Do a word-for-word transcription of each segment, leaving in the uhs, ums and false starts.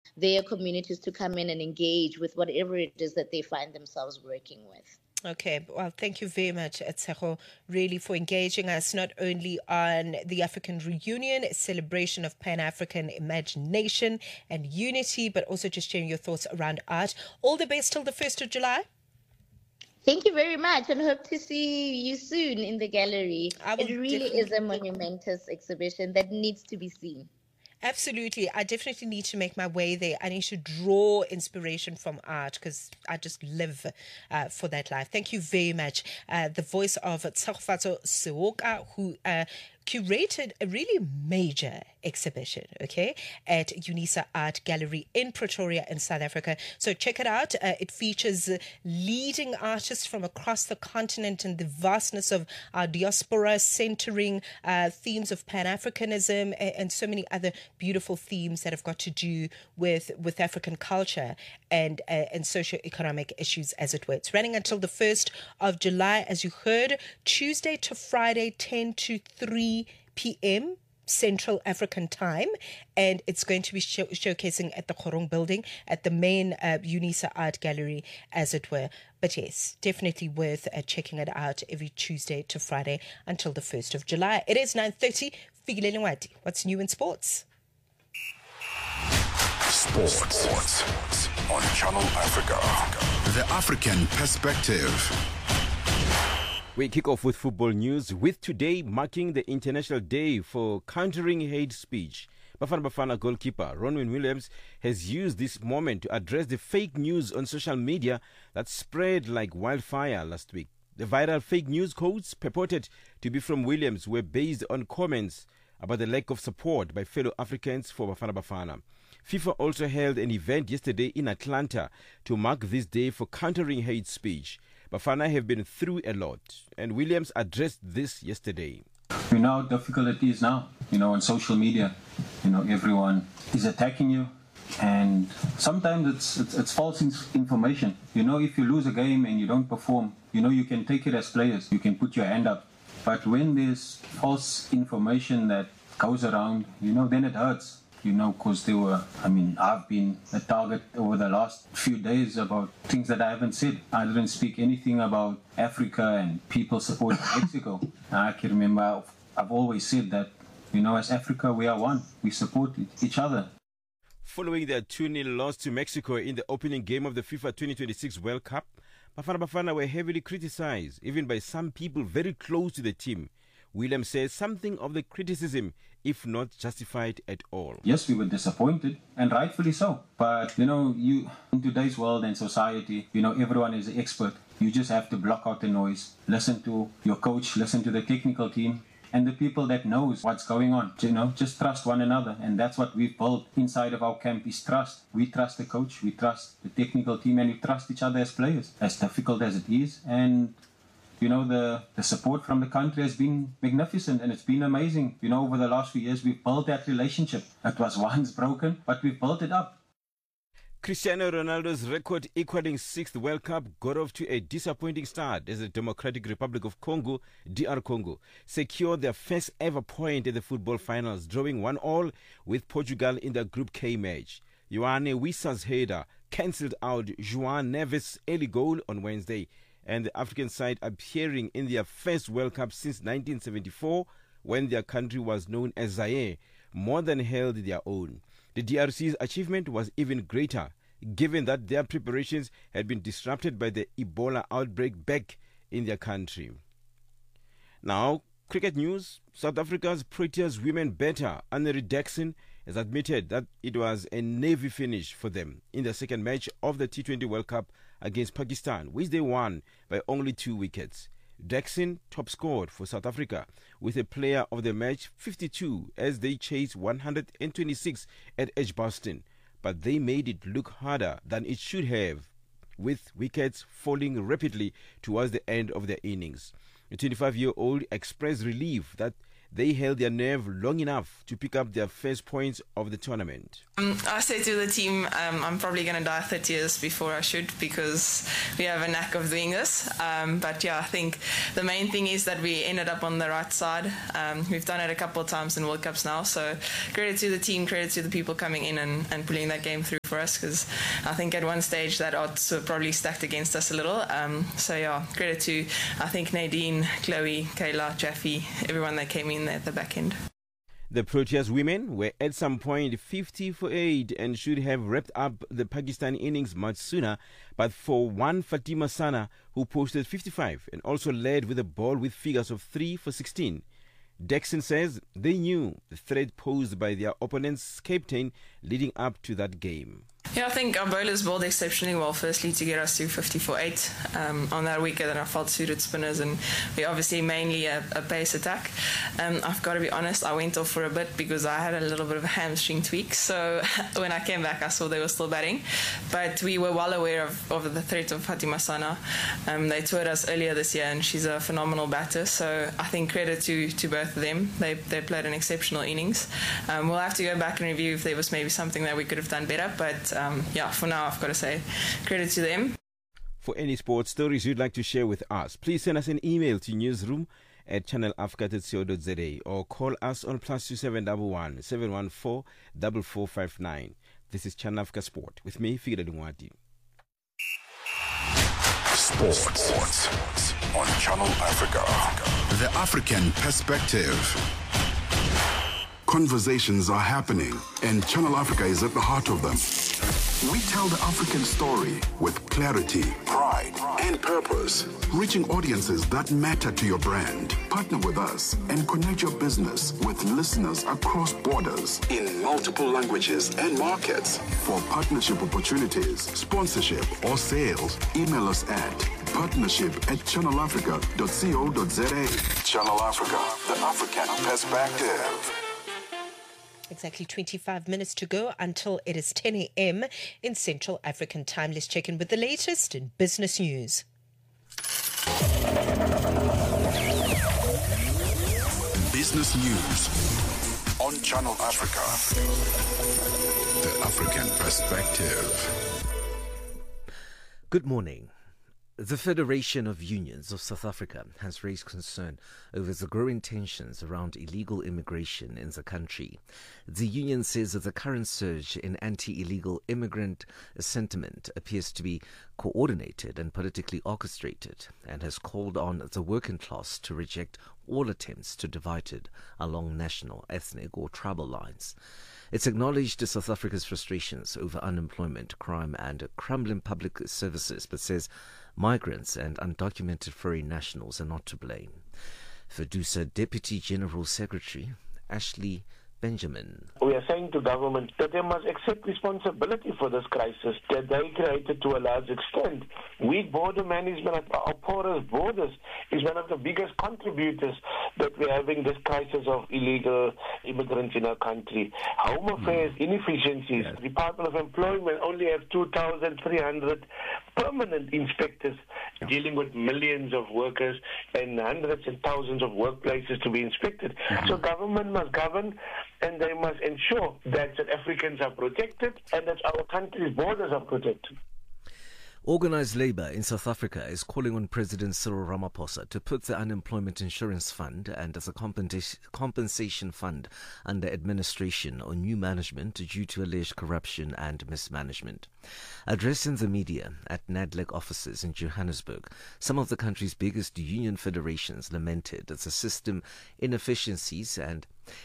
their communities to come in and engage with whatever it is that they find themselves working with. Okay, well, thank you very much, Tshego, really for engaging us not only on the African Reunion, celebration of Pan-African imagination and unity, but also just sharing your thoughts around art. All the best till the first of July. Thank you very much, and hope to see you soon in the gallery. It really is a monumentous exhibition that needs to be seen. Absolutely. I definitely need to make my way there. I need to draw inspiration from art because I just live uh, for that life. Thank you very much. Uh, the voice of Tshegofatso Seoka, who uh, curated a really major exhibition, okay, at UNISA Art Gallery in Pretoria in South Africa. So check it out. Uh, it features leading artists from across the continent and the vastness of our diaspora, centering uh, themes of Pan-Africanism and, and so many other beautiful themes that have got to do with, with African culture and, uh, and socio-economic issues, as it were. It's running until the first of July, as you heard, Tuesday to Friday, ten to three p.m. Central African time, and it's going to be show- showcasing at the Khorong building at the main uh, UNISA Art Gallery, as it were. But yes, definitely worth uh, checking it out every Tuesday to Friday until the first of July. It is nine thirty. Fikile Lengwadi. What's new in sports? Sports. Sports on Channel Africa. The African perspective. We kick off with football news, with today marking the International Day for Countering Hate Speech. Bafana Bafana goalkeeper Ronwen Williams has used this moment to address the fake news on social media that spread like wildfire last week. The viral fake news quotes purported to be from Williams were based on comments about the lack of support by fellow Africans for Bafana Bafana. FIFA also held an event yesterday in Atlanta to mark this day for countering hate speech. Bafana have been through a lot, and Williams addressed this yesterday. You know how difficult it is now, you know, on social media. You know, everyone is attacking you, and sometimes it's, it's, it's false information. You know, if you lose a game and you don't perform, you know, you can take it as players, you can put your hand up. But when there's false information that goes around, you know, then it hurts. You know, because they were, I mean, I've been a target over the last few days about things that I haven't said. I didn't speak anything about Africa and people supporting Mexico. I can remember I've always said that, you know, as Africa, we are one. We support each other. Following their two nil loss to Mexico in the opening game of the FIFA twenty twenty-six World Cup, Bafana Bafana were heavily criticized, even by some people very close to the team. Williams says something of the criticism, if not justified at all. Yes, we were disappointed, and rightfully so. But, you know, you in today's world and society, you know, everyone is an expert. You just have to block out the noise, listen to your coach, listen to the technical team, and the people that knows what's going on. You know, just trust one another, and that's what we've built inside of our camp is trust. We trust the coach, we trust the technical team, and we trust each other as players, as difficult as it is. And you know, the, the support from the country has been magnificent and it's been amazing. You know, over the last few years, we've built that relationship. It was once broken, but we've built it up. Cristiano Ronaldo's record equaling sixth World Cup got off to a disappointing start as the Democratic Republic of Congo, D R Congo, secured their first ever point at the football finals, drawing one all with Portugal in the Group K match. Ioane Wissa's header cancelled out João Neves' early goal on Wednesday, and the African side appearing in their first World Cup since nineteen seventy-four, when their country was known as Zaire, more than held their own. The D R C's achievement was even greater, given that their preparations had been disrupted by the Ebola outbreak back in their country. Now, cricket news. South Africa's Proteas women batter Annery Jackson has admitted that it was a navy finish for them in the second match of the T twenty World Cup against Pakistan, which they won by only two wickets. Jackson top scored for South Africa with a player of the match fifty-two as they chased one hundred twenty-six at Edgbaston, but they made it look harder than it should have, with wickets falling rapidly towards the end of their innings. The twenty-five-year-old expressed relief that they held their nerve long enough to pick up their first points of the tournament. Um, I say to the team, um, I'm probably going to die thirty years before I should, because we have a knack of doing this. Um, but yeah, I think the main thing is that we ended up on the right side. Um, we've done it a couple of times in World Cups now, so credit to the team, credit to the people coming in and, and pulling that game through. for us, because I think at one stage that odds were probably stacked against us a little. Um, so yeah, credit to I think Nadine, Chloe, Kayla, Jaffe, everyone that came in there at the back end. The Proteas women were at some point fifty for eight and should have wrapped up the Pakistan innings much sooner, but for one Fatima Sana, who posted fifty-five and also led with a ball with figures of three for sixteen. Dixon says they knew the threat posed by their opponent's captain leading up to that game. Yeah, I think our bowlers bowled exceptionally well, firstly, to get us to fifty for eight um, on that wicket, and I felt suited spinners, and we obviously mainly a, a pace attack. Um, I've got to be honest, I went off for a bit because I had a little bit of a hamstring tweak, so when I came back I saw they were still batting, but we were well aware of, of the threat of Fatima Sana. Um, they toured us earlier this year and she's a phenomenal batter, so I think credit to, to both of them. They, they played an exceptional innings. Um, we'll have to go back and review if there was maybe something that we could have done better, but Um, yeah, for now, I've got to say credit to them. For any sports stories you'd like to share with us, please send us an email to newsroom at channel africa dot co dot za or call us on plus two seven one one seven one four four four five nine. This is Channel Africa Sport with me, Figure Dungwati. Sports on Channel Africa. The African perspective. Conversations are happening, and Channel Africa is at the heart of them. We tell the African story with clarity, pride, and purpose, reaching audiences that matter to your brand. Partner with us and connect your business with listeners across borders in multiple languages and markets. For partnership opportunities, sponsorship, or sales, email us at partnership at channel africa dot co dot za. Channel Africa, the African perspective. Exactly twenty-five minutes to go until it is ten a.m. in Central African time. Let's check in with the latest in business news. Business news on Channel Africa. The African perspective. Good morning. The Federation of Unions of South Africa has raised concern over the growing tensions around illegal immigration in the country. The union says that the current surge in anti-illegal immigrant sentiment appears to be coordinated and politically orchestrated, and has called on the working class to reject all attempts to divide it along national, ethnic or tribal lines. It's acknowledged South Africa's frustrations over unemployment, crime and crumbling public services, but says migrants and undocumented foreign nationals are not to blame. FEDUSA Deputy General Secretary Ashley Benjamin. We are saying to government that they must accept responsibility for this crisis that they created to a large extent. Weak border management at our porous borders is one of the biggest contributors that we're having this crisis of illegal immigrants in our country. Home Affairs mm. inefficiencies. Yes. Department of Employment only have two thousand three hundred permanent inspectors yeah. dealing with millions of workers and hundreds and thousands of workplaces to be inspected. Mm-hmm. So government must govern, and they must ensure that South Africans are protected and that our country's borders are protected. Organised labour in South Africa is calling on President Cyril Ramaphosa to put the Unemployment Insurance Fund and the Compensation Fund under administration or new management due to alleged corruption and mismanagement. Addressing the media at NADLEC offices in Johannesburg, some of the country's biggest union federations lamented the system inefficiencies and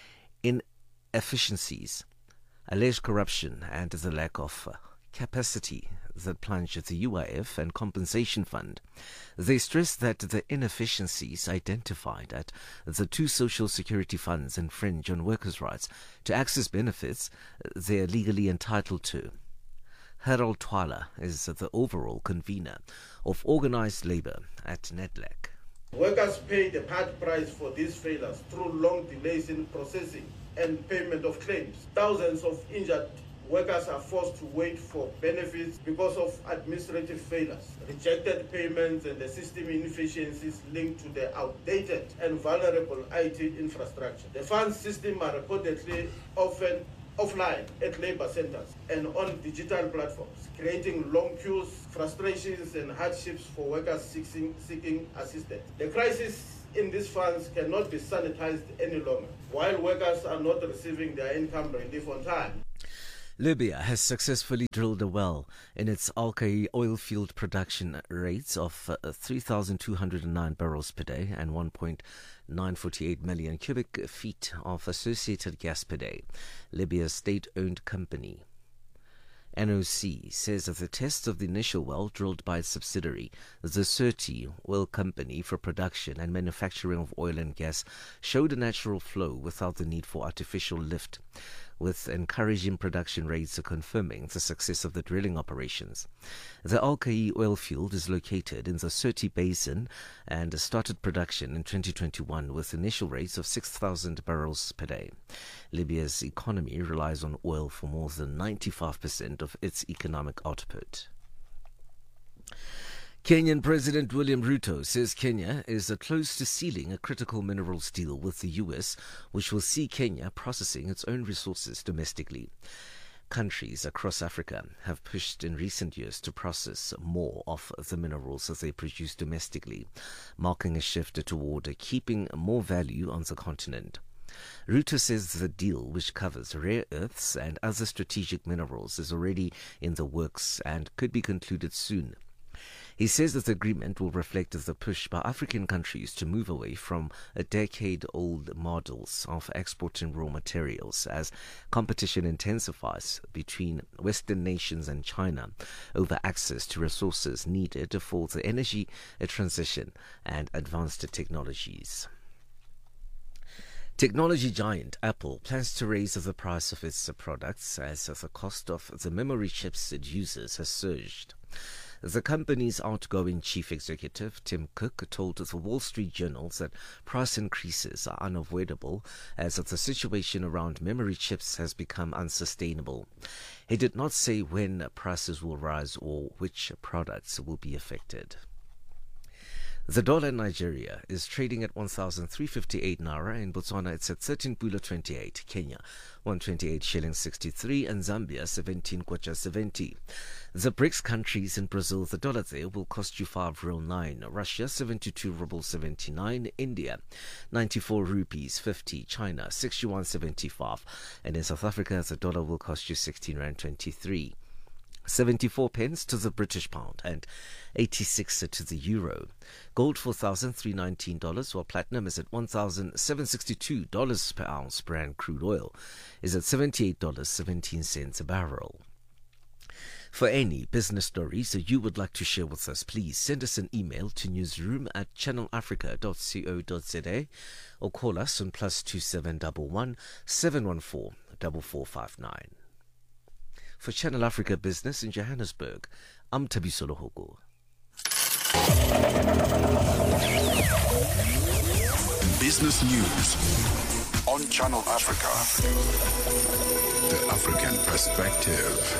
inefficiencies, alleged corruption and the lack of capacity that plunged the U I F and Compensation Fund. They stressed that the inefficiencies identified at the two social security funds infringe on workers' rights to access benefits they are legally entitled to. Harold Twala is the overall convener of organised labour at NADLEC. Workers paid a hard price for these failures through long delays in processing and payment of claims. Thousands of injured workers are forced to wait for benefits because of administrative failures, rejected payments and the system inefficiencies linked to the outdated and vulnerable I T infrastructure. The fund system are reportedly often offline at labor centers and on digital platforms, creating long queues, frustrations and hardships for workers seeking, seeking assistance. The crisis in these funds cannot be sanitized any longer, while workers are not receiving their income relief on time. Libya has successfully drilled a well in its Al-Khair oil field production rates of uh, three thousand two hundred nine barrels per day and one point nine four eight million cubic feet of associated gas per day. Libya's state-owned company N O C says that the test of the initial well drilled by its subsidiary, the Surti Oil Company for production and manufacturing of oil and gas, showed a natural flow without the need for artificial lift, with encouraging production rates confirming the success of the drilling operations. The Al-Khair oil field is located in the Surti Basin and started production in twenty twenty-one with initial rates of six thousand barrels per day. Libya's economy relies on oil for more than ninety-five percent of its economic output. Kenyan President William Ruto says Kenya is close to sealing a critical minerals deal with the U S, which will see Kenya processing its own resources domestically. Countries across Africa have pushed in recent years to process more of the minerals that they produce domestically, marking a shift toward keeping more value on the continent. Ruto says the deal, which covers rare earths and other strategic minerals, is already in the works and could be concluded soon. He says that the agreement will reflect the push by African countries to move away from a decade-old models of exporting raw materials as competition intensifies between Western nations and China over access to resources needed for the energy transition and advanced technologies. Technology giant Apple plans to raise the price of its products as the cost of the memory chips it uses has surged. The company's outgoing chief executive, Tim Cook, told the Wall Street Journal that price increases are unavoidable as the situation around memory chips has become unsustainable. He did not say when prices will rise or which products will be affected. The dollar in Nigeria is trading at one thousand three hundred fifty-eight naira. In Botswana, it's at thirteen pula twenty-eight. Kenya, one hundred twenty-eight shillings sixty-three. And Zambia, seventeen kwacha seventy. The BRICS countries in Brazil, the dollar there will cost you five real nine. Russia, seventy-two rubles seventy-nine. India, ninety-four rupees fifty. China, sixty-one seventy-five. And in South Africa, the dollar will cost you sixteen rand twenty-three. seventy-four pence to the British pound and eighty-six to the euro. Gold four thousand three hundred nineteen dollars, while platinum is at one thousand seven hundred sixty-two dollars per ounce. Brand crude oil is at seventy-eight dollars and seventeen cents a barrel. For any business stories that you would like to share with us, please send us an email to newsroom at channel africa dot co dot za or call us on plus two seven one one seven one four four four five nine. For Channel Africa Business in Johannesburg, I'm Thabiso Lohoko. Business News on Channel Africa. The African Perspective.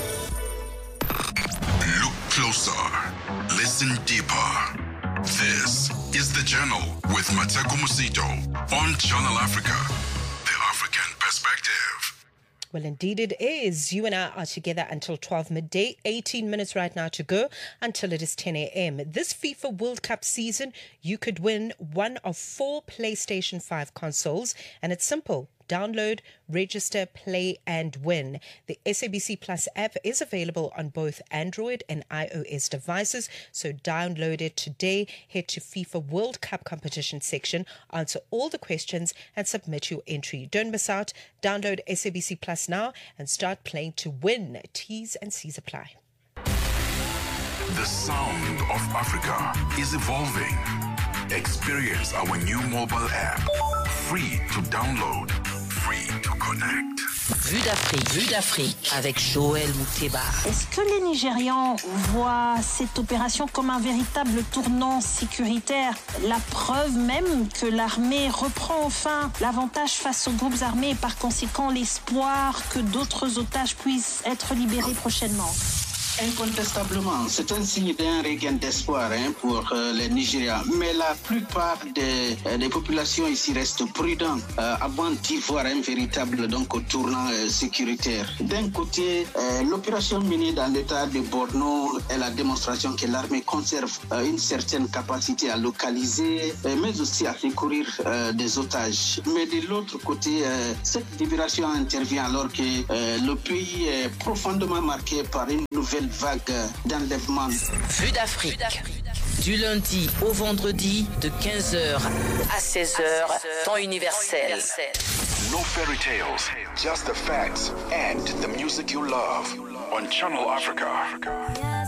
Look closer. Listen deeper. This is The Journal with Mateko Musito on Channel Africa. The African Perspective. Well, indeed it is. You and I are together until twelve midday, eighteen minutes right now to go until it is ten a.m. This FIFA World Cup season, you could win one of four PlayStation five consoles, and it's simple. Download, register, play and win. The S A B C Plus app is available on both Android and iOS devices, so download it today. Head to FIFA World Cup competition section, answer all the questions and submit your entry. Don't miss out. Download S A B C Plus now and start playing to win. T's and C's apply. The sound of Africa is evolving. Experience our new mobile app. Free to download. Free to connect. Vue d'Afrique, Vue d'Afrique avec Joël Mouteba. Est-ce que les Nigérians voient cette opération comme un véritable tournant sécuritaire? La preuve même que l'armée reprend enfin l'avantage face aux groupes armés et par conséquent l'espoir que d'autres otages puissent être libérés prochainement. Incontestablement, c'est un signe d'un regain d'espoir hein, pour euh, les Nigériens. Mais la plupart des, euh, des populations ici restent prudentes euh, avant d'y voir un véritable donc, tournant euh, sécuritaire. D'un côté, euh, l'opération menée dans l'état de Borno est la démonstration que l'armée conserve euh, une certaine capacité à localiser, euh, mais aussi à secourir euh, des otages. Mais de l'autre côté, euh, cette libération intervient alors que euh, le pays est profondément marqué par une nouvelle vague d'enlèvement. Vue d'Afrique. Du lundi au vendredi de quinze heures à seize heures, temps universel. No fairy tales, just the facts and the music you love on Channel Africa.